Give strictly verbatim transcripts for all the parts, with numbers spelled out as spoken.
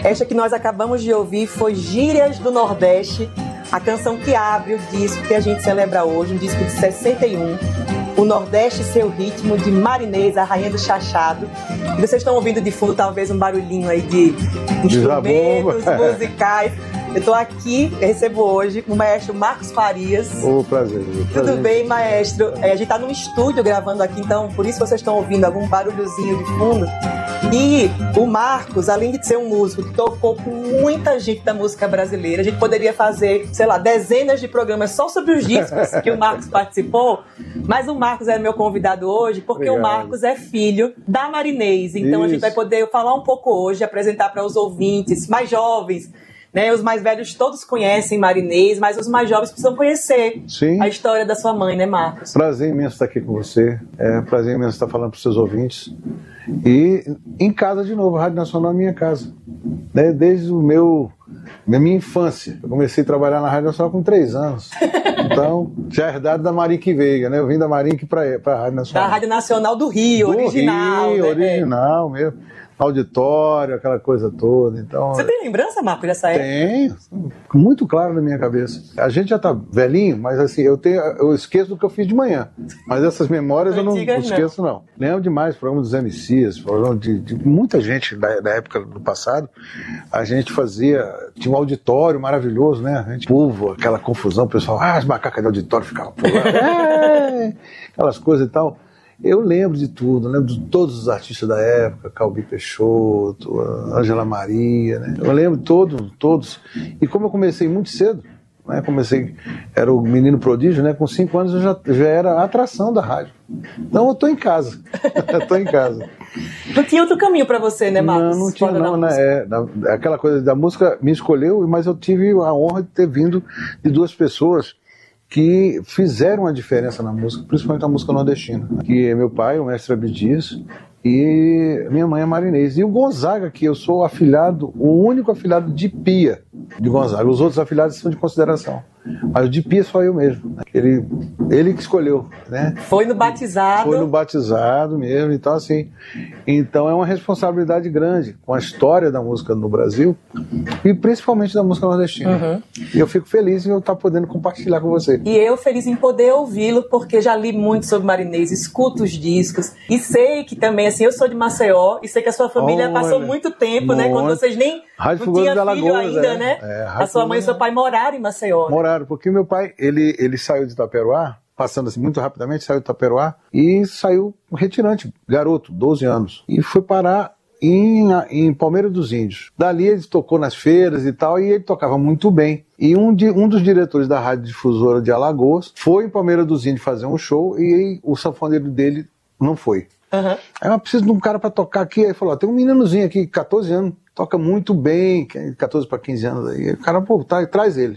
Esta que nós acabamos de ouvir foi Gírias do Nordeste, a canção que abre o disco que a gente celebra hoje, um disco de sessenta e um, O Nordeste e Seu Ritmo, de Marinês, a rainha do chachado. E vocês estão ouvindo de fundo talvez um barulhinho aí de instrumentos musicais. Eu estou aqui, eu recebo hoje o maestro Marcos Farias. Ô, prazer. Tudo prazer. bem, maestro? É, a gente está num estúdio gravando aqui, então por isso vocês estão ouvindo algum barulhozinho de fundo. E o Marcos, além de ser um músico que tocou com muita gente da música brasileira, a gente poderia fazer, sei lá, dezenas de programas só sobre os discos que o Marcos participou, mas o Marcos é meu convidado hoje porque Obrigado. O Marcos é filho da Marinês. Então Isso. a gente vai poder falar um pouco hoje, apresentar para os ouvintes mais jovens, né, os mais velhos todos conhecem Marinês, mas os mais jovens precisam conhecer Sim. a história da sua mãe, né, Marcos? Prazer imenso estar aqui com você. É um prazer imenso estar falando para os seus ouvintes. E em casa de novo, a Rádio Nacional é minha casa. Né, desde o meu, da minha infância. Eu comecei a trabalhar na Rádio Nacional com três anos. Então, já é herdado da Marinque Veiga, né? Eu vim da Marinque para a Rádio Nacional. Da Rádio Nacional do Rio, do original. Rio, né? original mesmo. Auditório, aquela coisa toda. Então, você tem lembrança, Marco, dessa época? Tenho, muito claro na minha cabeça. A gente já tá velhinho, mas assim, eu, tenho, eu esqueço do que eu fiz de manhã. Mas essas memórias eu não, não esqueço, não. Lembro demais, programa dos M Cs, programa de, de muita gente da, da época do passado. A gente fazia, tinha um auditório maravilhoso, né? A gente, povo, aquela confusão, o pessoal, ah, as macacas de auditório ficavam pulando, é, aquelas coisas e tal. Eu lembro de tudo, lembro de todos os artistas da época, Calbi Peixoto, Ângela Maria, né? Eu lembro de todos, todos. E como eu comecei muito cedo, né? Comecei, era o menino prodígio, né? Com cinco anos eu já, já era a atração da rádio. Então eu tô em casa, eu tô em casa. Não tinha outro caminho para você, né, Marcos? Não, não tinha não, né? É, da, aquela coisa da música me escolheu, mas eu tive a honra de ter vindo de duas pessoas que fizeram a diferença na música, principalmente na música nordestina. Que é meu pai, o mestre Abdias, e minha mãe é Marinês. E o Gonzaga, que eu sou afilhado, o único afilhado de Pia de Gonzaga. Os outros afilhados são de consideração. Mas o de Pia só eu mesmo. Ele, ele que escolheu, né? Foi no batizado. Foi no batizado mesmo. Então, assim, então é uma responsabilidade grande com a história da música no Brasil e principalmente da música nordestina. Uhum. E eu fico feliz em eu estar podendo compartilhar com você. E eu feliz em poder ouvi-lo, porque já li muito sobre Marinês, escuto os discos e sei que também, assim, eu sou de Maceió e sei que a sua família Olha, passou muito tempo, muito. né? Quando vocês nem Rádio não tinham filho Alagoas, ainda, é. né? É, a sua mãe e seu pai moraram em Maceió. Moraram, né? Porque meu pai, ele, ele saiu de Itaperuá, passando assim muito rapidamente, saiu de Itaperuá e saiu retirante, garoto, doze anos, e foi parar em, em Palmeira dos Índios. Dali ele tocou nas feiras e tal, e ele tocava muito bem. E um, de, um dos diretores da Rádio Difusora de Alagoas foi em Palmeira dos Índios fazer um show e o sanfoneiro dele não foi. Uhum. Aí eu preciso de um cara para tocar aqui. Aí falou, tem um meninozinho aqui, catorze anos, toca muito bem, catorze para quinze anos. Aí o cara, pô, tá, traz ele.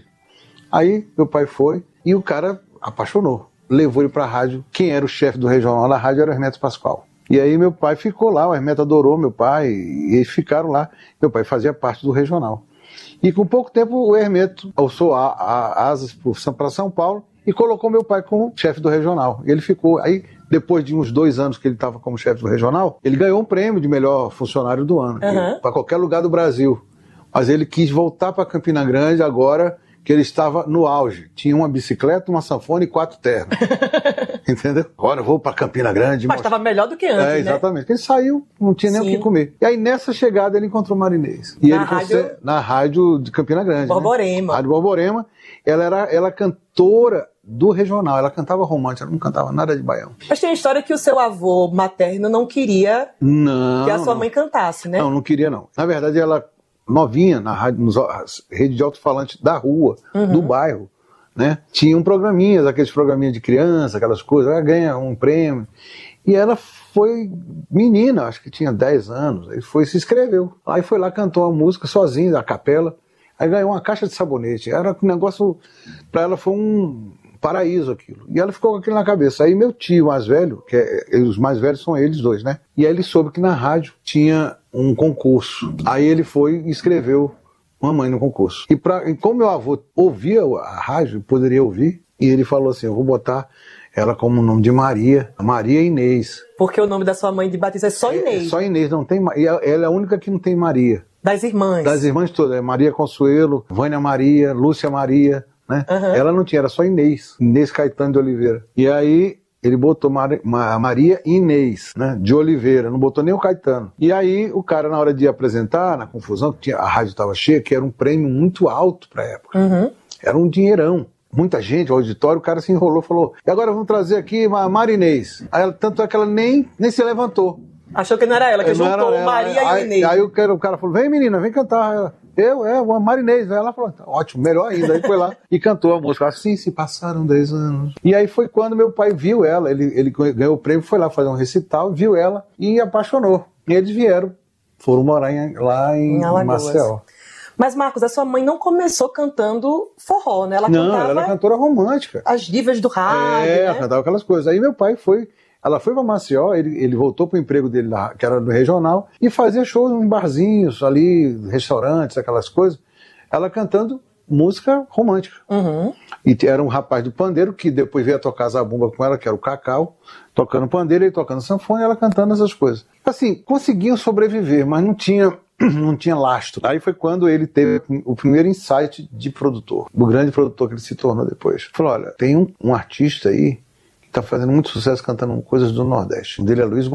Aí meu pai foi e o cara apaixonou. Levou ele para a rádio. Quem era o chefe do regional da rádio era o Hermeto Pascoal. E aí meu pai ficou lá, o Hermeto adorou meu pai, e eles ficaram lá. Meu pai fazia parte do regional. E com pouco tempo o Hermeto alçou a, a, asas para São Paulo e colocou meu pai como chefe do regional. E ele ficou. Aí, depois de uns dois anos que ele estava como chefe do regional, ele ganhou um prêmio de melhor funcionário do ano, uhum. para qualquer lugar do Brasil. Mas ele quis voltar para Campina Grande agora que ele estava no auge. Tinha uma bicicleta, uma sanfona e quatro ternos. Entendeu? Agora eu vou para Campina Grande. Mas estava melhor do que antes, é, exatamente. Né? Ele saiu, não tinha nem Sim. o que comer. E aí nessa chegada ele encontrou Marinês. E na, ele rádio... conse... na rádio de Campina Grande. Borborema. Né? Rádio Borborema. Ela era ela cantora do regional. Ela cantava romântica, ela não cantava nada de baião. Mas tem a história que o seu avô materno não queria não, que a sua não. mãe cantasse, né? Não, não queria não. Na verdade ela novinha na rádio, nos rede de alto-falante da rua, uhum. do bairro, né? Tinha um programinhas, aqueles programinhas de criança, aquelas coisas, ela ganha um prêmio. E ela foi menina, acho que tinha dez anos, aí foi se inscreveu. Aí foi lá, cantou a música sozinha, a capela, aí ganhou uma caixa de sabonete. Era um negócio, para ela foi um paraíso aquilo. E ela ficou com aquilo na cabeça. Aí meu tio mais velho, que é, os mais velhos são eles dois, né? E aí ele soube que na rádio tinha um concurso. Aí ele foi e escreveu Mamãe no concurso. E, pra, e como meu avô ouvia a rádio, poderia ouvir, e ele falou assim, eu vou botar ela como o nome de Maria, Maria Inês. Porque o nome da sua mãe de batismo é só Inês. É, é só Inês, não tem, e ela é a única que não tem Maria. Das irmãs. Das irmãs todas, Maria Consuelo, Vânia Maria, Lúcia Maria, né? Uhum. Ela não tinha, era só Inês, Inês Caetano de Oliveira. E aí ele botou Mar Maria Inês, né, de Oliveira, não botou nem o Caetano. E aí o cara, na hora de apresentar, na confusão, que tinha, a rádio estava cheia, que era um prêmio muito alto para a época. Uhum. Era um dinheirão. Muita gente, o auditório, o cara se enrolou e falou, e agora vamos trazer aqui a Maria Inês. Aí ela, tanto é que ela nem, nem se levantou. Achou que não era ela, que não juntou ela. Maria aí, e Inês. Aí o cara, o cara falou, vem menina, vem cantar. Ela, eu, é, a Marinês. Ela falou, ótimo, melhor ainda. Aí foi lá e cantou a música. Assim se passaram dez anos. E aí foi quando meu pai viu ela, ele, ele ganhou o prêmio, foi lá fazer um recital, viu ela e apaixonou. E eles vieram, foram morar em, lá em, em Maceió. Mas, Marcos, a sua mãe não começou cantando forró, né? Ela não, cantava ela era cantora romântica. As divas do rádio, É, né? ela cantava aquelas coisas. Aí meu pai foi... Ela foi para Maceió, ele, ele voltou para o emprego dele lá, que era no regional, e fazia shows em barzinhos ali, restaurantes, aquelas coisas. Ela cantando música romântica. Uhum. E era um rapaz do pandeiro que depois veio a tocar zabumba com ela, que era o Cacau, tocando pandeiro e tocando sanfona, e ela cantando essas coisas. Assim, conseguiam sobreviver, mas não tinha, não tinha lastro. Aí foi quando ele teve o primeiro insight de produtor, o grande produtor que ele se tornou depois. Falou, olha, tem um, um artista aí, tá fazendo muito sucesso cantando coisas do Nordeste. O dele é Luiz Gonçalves.